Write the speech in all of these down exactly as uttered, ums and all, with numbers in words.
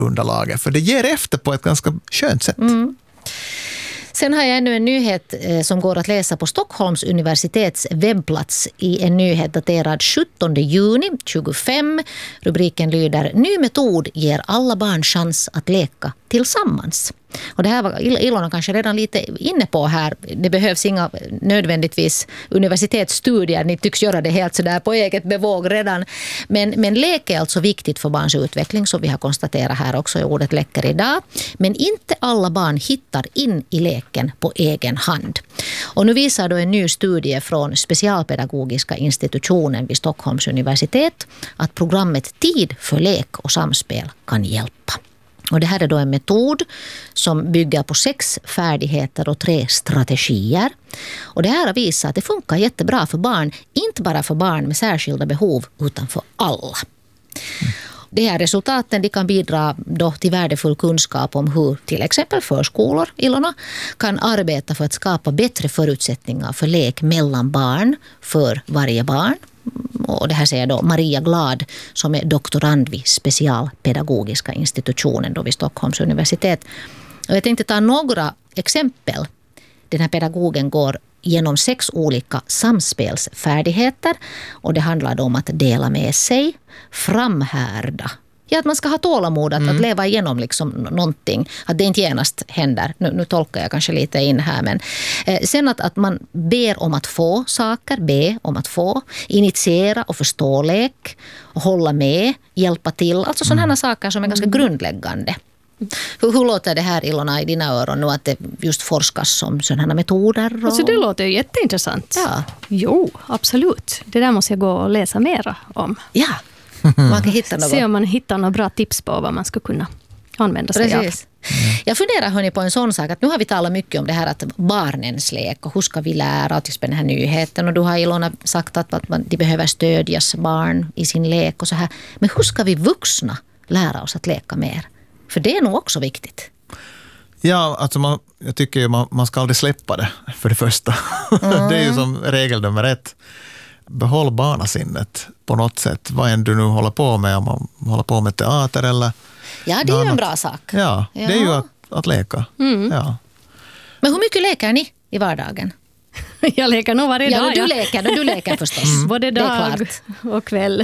underlaget. För det ger efter på ett ganska skönt sätt. Mm. Sen har jag ännu en nyhet som går att läsa på Stockholms universitets webbplats i en nyhet daterad sjuttonde juni tjugofem. Rubriken lyder: Ny metod ger alla barn chans att leka tillsammans. Och det här var Ilona kanske redan lite inne på här. Det behövs inga nödvändigtvis universitetsstudier. Ni tycks göra det helt sådär på eget bevåg redan. Men, men lek är alltså viktigt för barns utveckling, som vi har konstaterat här också i ordet läcker idag. Men inte alla barn hittar in i leken på egen hand. Och nu visar då en ny studie från Specialpedagogiska institutionen vid Stockholms universitet att programmet Tid för lek och samspel kan hjälpa. Och det här är då en metod som bygger på sex färdigheter och tre strategier. Och det här har visat att det funkar jättebra för barn, inte bara för barn med särskilda behov utan för alla. Mm. De här resultaten de kan bidra då till värdefull kunskap om hur till exempel förskolor, Ilona, kan arbeta för att skapa bättre förutsättningar för lek mellan barn för varje barn. Och det här säger då Maria Glad som är doktorand vid Specialpedagogiska institutionen då vid Stockholms universitet. Och jag tänkte ta några exempel. Den här pedagogen går genom sex olika samspelsfärdigheter och det handlar då om att dela med sig, framhärda. Ja, att man ska ha tålamod att, mm. att leva igenom liksom någonting. Att det inte genast händer. Nu, nu tolkar jag kanske lite in här. Men, eh, sen att, att man ber om att få saker. Be om att få. Initiera och förstå lek. Hålla med. Hjälpa till. Alltså sådana mm. saker som är ganska mm. grundläggande. Hur, hur låter det här, Ilona, i dina öron nu att det just forskas om sådana metoder? Och... Alltså det låter ju jätteintressant. Ja. Jo, absolut. Det där måste jag gå och läsa mera om. Ja. Man kan hitta något. Se om man hittar några bra tips på vad man ska kunna använda sig Precis. av. Jag funderar hörni på en sån sak att nu har vi talat mycket om det här att barnens lek och hur ska vi lära till den här nyheten och du har Ilona sagt att, att man, de behöver stödjas barn i sin lek och så här. Men hur ska vi vuxna lära oss att leka mer? För det är nog också viktigt. Ja, alltså man, jag tycker ju man, man ska aldrig släppa det för det första. Mm. Det är ju som regel nummer ett. Behåll barnasinnet på något sätt. Vad än du nu håller på med, om man håller på med teater eller... Ja, det är ju en bra sak. Ja, ja. Det är ju att, att leka. Mm. Ja. Men hur mycket leker ni i vardagen? Jag leker nog varje ja, dag. Ja, du leker, du leker förstås. Mm. Både dag och kväll.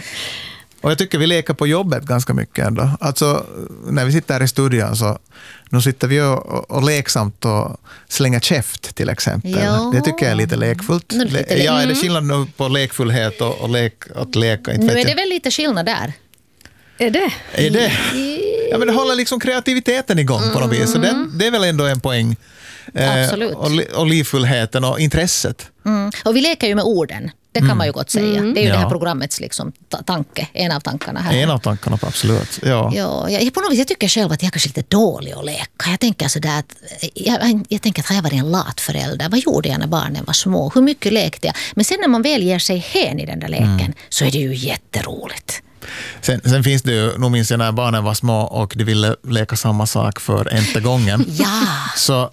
Och jag tycker vi leker på jobbet ganska mycket ändå. Alltså, när vi sitter här i studion så nu sitter vi och, och leksamt och slänger käft till exempel. Ja. Det tycker jag är lite lekfullt. Nu, lite le- ja, är det skillnad nu på lekfullhet och, och lek, att leka? Inte nu är vet det jag. väl lite skillnad där. Är det? Är det? Ja, men det håller liksom kreativiteten igång mm. på något vis. Så det, det är väl ändå en poäng. Absolut. Eh, och, och livfullheten och intresset. Mm. Och vi leker ju med orden. Det kan mm. man ju gott säga. Mm. Det är ju ja. det här programmets liksom, tanke, en av tankarna här. En av tankarna, absolut. Ja. Ja, jag, på något vis, jag tycker själv att jag är kanske lite dålig att leka. Jag tänker sådär att, jag, jag tänker att har jag varit en lat förälder? Vad gjorde jag när barnen var små? Hur mycket lekte jag? Men sen när man väl ger sig hen i den där leken mm. så är det ju jätteroligt. Sen, sen finns det ju, nu minns jag när barnen var små och de ville leka samma sak för ente gången. Ja. Så...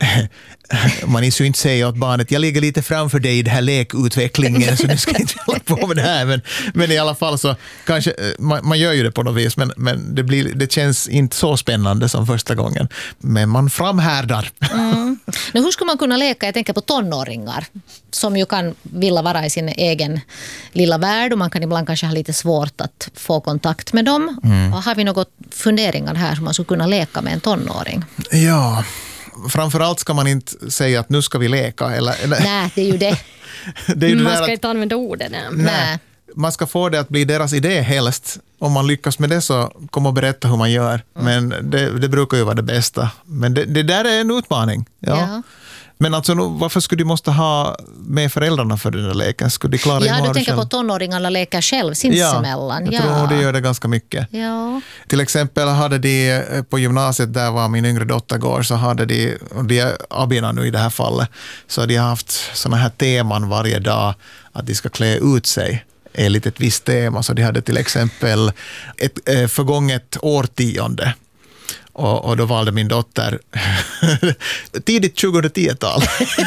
man är ju inte säga åt barnet, jag ligger lite framför dig i den här lekutvecklingen så nu ska jag inte hålla på med det här. Men, men i alla fall så kanske, man, man gör ju det på något vis men, men det, blir, det känns inte så spännande som första gången. Men man framhärdar. Mm. Nu, hur ska man kunna leka? Jag tänker på tonåringar som ju kan vilja vara i sin egen lilla värld och man kan ibland kanske ha lite svårt att få kontakt med dem. Mm. Har vi något funderingar här som man skulle kunna leka med en tonåring? Ja... Framförallt ska man inte säga att nu ska vi leka. Eller, eller. Nej, det är ju det. det är ju man det ska att, inte använda orden. Nej. Nej. Man ska få det att bli deras idé helst. Om man lyckas med det så kommer att berätta hur man gör. Mm. Men det, det brukar ju vara det bästa. Men det, det där är en utmaning. Ja. Ja. Men alltså, varför skulle du måste ha med föräldrarna för den där leken? Skulle de klara ja, du tänker själv? På tonåringarna leker själv sinsemellan. Ja, jag tror ja. det gör det ganska mycket. Ja. Till exempel hade de på gymnasiet där var min yngre dotter går så hade de, och de är abina nu i det här fallet, så de har haft såna här teman varje dag att de ska klä ut sig enligt ett visst tema. Så de hade till exempel ett förgånget årtionde. Och, och då valde min dotter tidigt tjugohundratio-tal.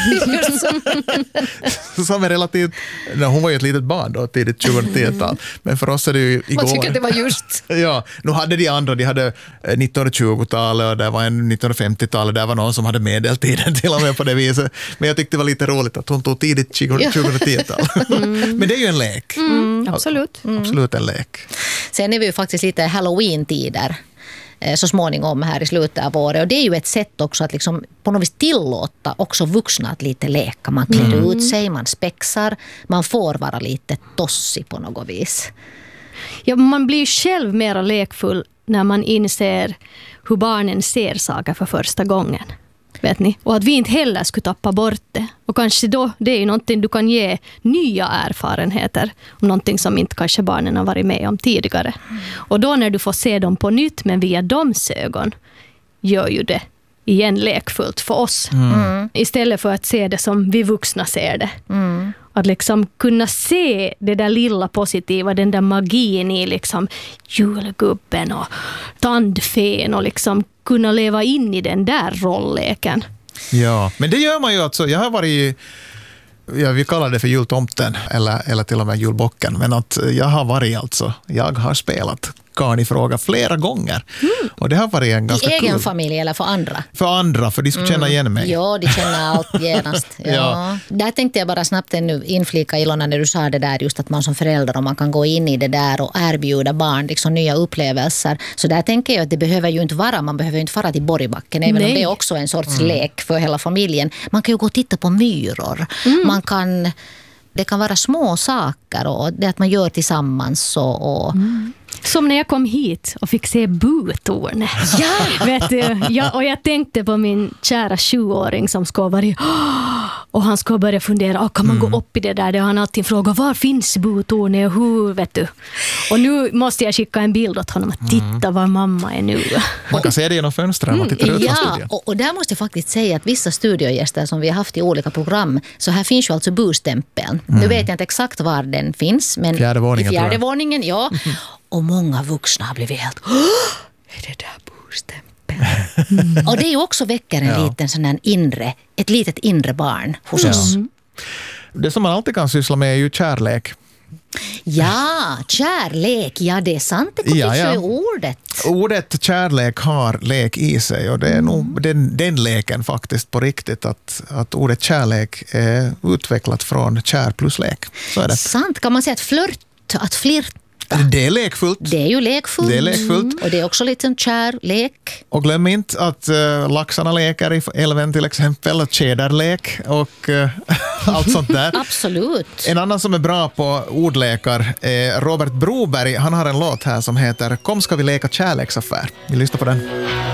Som är relativt... Nej, hon var ju ett litet barn då, tidigt tjugohundratio-tal. Men för oss är det ju igår... Man tycker att det var just. Ja, nu hade de andra, de hade nittonhundratjugotalet och det var en nittonhundrafemtiotalet, där var någon som hade medeltiden till och med på det viset. Men jag tyckte det var lite roligt att hon tog tidigt tjugohundratio-tal. Mm. Men det är ju en lek. Mm, absolut. Mm. Absolut en lek. Sen är vi ju faktiskt lite Halloween-tider så småningom här i slutet av året. Och det är ju ett sätt också att liksom på något vis tillåta också vuxna att lite leka. Man klär mm. ut sig, man spexar, man får vara lite tossig på något vis. Ja, man blir själv mer lekfull när man inser hur barnen ser saker för första gången. Vet ni? Och att vi inte heller skulle tappa bort det. Och kanske då, det är ju någonting du kan ge nya erfarenheter om någonting som inte kanske barnen har varit med om tidigare. Mm. Och då när du får se dem på nytt men via deras ögon gör ju det igen lekfullt för oss. Mm. Istället för att se det som vi vuxna ser det. Mm. Att liksom kunna se det där lilla positiva, den där magin i liksom julgubben och tandfen och liksom kunna leva in i den där rollleken. Ja, men det gör man ju alltså. Jag har varit, ja, vi kallar det för jultomten eller, eller till och med julbocken, men att jag har varit alltså, jag har spelat Karn i fråga flera gånger. Mm. Och det har varit en ganska I egen kul. familj eller för andra? För andra, för de skulle känna igen mig. Ja, de känner allt genast. Ja. Ja. Där tänkte jag bara snabbt ännu inflika, Ilona, när du sa det där just att man som förälder och man kan gå in i det där och erbjuda barn liksom nya upplevelser. Så där tänker jag att det behöver ju inte vara, man behöver ju inte fara till Borgbacken, även Nej. om det är också en sorts mm. lek för hela familjen. Man kan ju gå och titta på myror. Mm. Man kan... Det kan vara små saker och det att man gör tillsammans. Och, och... Mm. Som när jag kom hit och fick se butornet. Ja! Vet du, jag, och jag tänkte på min kära sjuåring som ska vara och han ska börja fundera, oh, kan man mm. gå upp i det där? Där han alltid frågar, var finns butornet och hur, vet du? Och nu måste jag skicka en bild åt honom att titta mm. var mamma är nu. Man kan se det genom fönstren och titta ut ja, från studion. Och, och där måste jag faktiskt säga att vissa studiogäster som vi har haft i olika program, så här finns ju alltså bustämpeln. Mm. Nu vet jag inte exakt var den finns, men fjärde våningen, i fjärde våningen, ja. Mm. Och många vuxna har blivit helt, är det där bustämpeln? Mm. Och det är ju också väcker en ja. liten sån här inre, ett litet inre barn hos ja. oss. Det som man alltid kan syssla med är ju kärlek. Ja, kärlek, ja det är sant, det kommer ja, ja. ordet. Ordet kärlek har lek i sig och det är mm. nog den, den leken faktiskt på riktigt att, att ordet kärlek är utvecklat från kär plus lek. Så är det. Sant, kan man säga att flört, att flirta. Det är lekfullt. Det är ju lekfullt. Det är lekfullt. Mm. Och det är också lite en kär lek. Och glöm inte att uh, laxarna leker i älven till exempel, och tjäderlek och uh, allt sånt där. Absolut. En annan som är bra på ordlekar är Robert Broberg. Han har en låt här som heter Kom ska vi leka kärleksaffär. Vi lyssnar på den.